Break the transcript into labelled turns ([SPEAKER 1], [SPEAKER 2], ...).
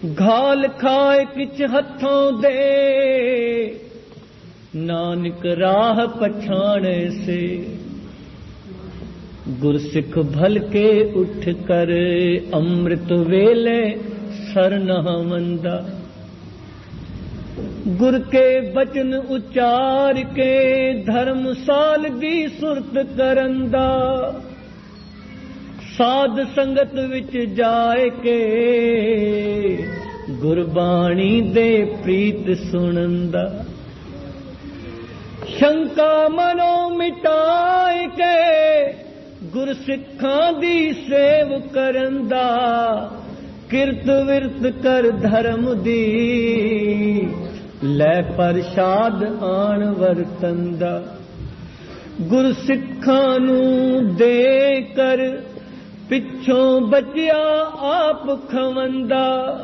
[SPEAKER 1] घाल खाए किछ हथों दे, नानक राह पछाणे से। गुरसिख भल के उठ कर, अमृत वेले सर नहावंदा। गुर के बचन उचार के, धर्मसाल दी सुरत करंदा। साध संगत विच जाए के, गुरबाणी दे प्रीत सुनंदा। शंका मनो मिटाए के, गुरसिखां दी सेव करंदा। किरत विरत कर धर्म दी, लै प्रसाद आण वरतंदा। गुरसिखां नू दे कर, पिछों बचिया आप खवंदा।